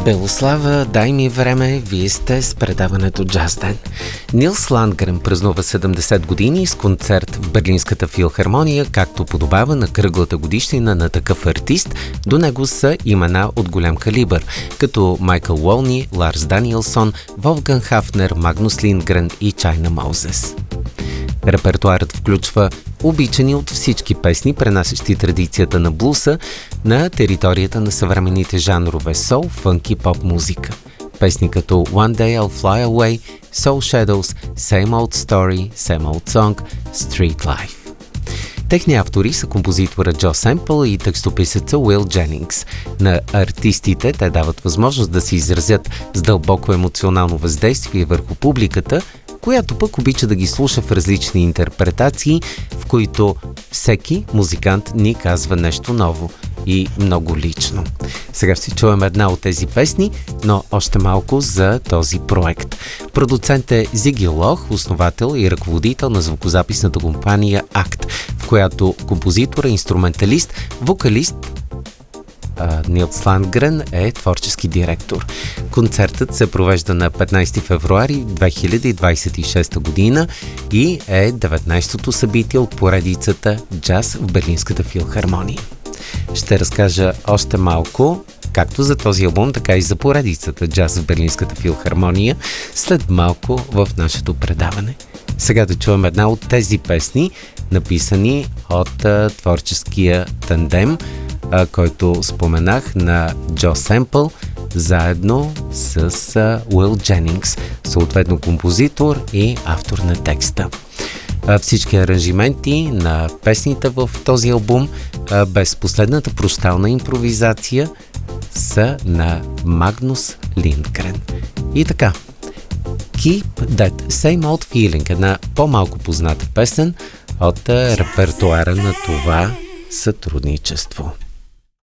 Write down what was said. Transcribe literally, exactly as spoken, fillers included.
Белослава, дай ми време, вие сте с предаването Джаз Ден. Нилс Ландгрен празнува седемдесет години с концерт в Берлинската филхармония, както подобава на кръглата годишнина на такъв артист. До него са имена от голям калибър, като Майкъл Уолни, Ларс Даниелсон, Волфган Хафнер, Магнус Линдгрен и Чайна Моузес. Репертуарът включва обичани от всички песни, пренасящи традицията на блуса на територията на съвременните жанрове сол, фънк и поп музика. Песни като One Day I'll Fly Away, Soul Shadows, Same Old Story, Same Old Song, Street Life. Техни автори са композитора Джо Семпъл и текстописеца Уил Дженингс. На артистите те дават възможност да се изразят с дълбоко емоционално въздействие върху публиката, която пък обича да ги слуша в различни интерпретации, в които всеки музикант ни казва нещо ново и много лично. Сега ще чуем една от тези песни, но още малко за този проект. Продуцент е Зиги Лох, основател и ръководител на звукозаписната компания Акт, в която композитор, инструменталист, вокалист Нилс Ландгрен е творчески директор. Концертът се провежда на петнайсети февруари две хиляди двайсет и шеста година и е деветнайсетото събитие от поредицата Джаз в Берлинската филхармония. Ще разкажа още малко както за този албум, така и за поредицата Джаз в Берлинската филхармония след малко в нашето предаване. Сега да чуем една от тези песни, написани от а, творческия тандем, а, който споменах, на Джо Семпъл, заедно с а, Уил Дженингс, съответно композитор и автор на текста. А, всички аранжименти на песните в този албум, а, без последната прощална импровизация, са на Магнус Линдгрен. И така, Keep That Same Old Feeling, една по-малко позната песен от репертуара на това сътрудничество.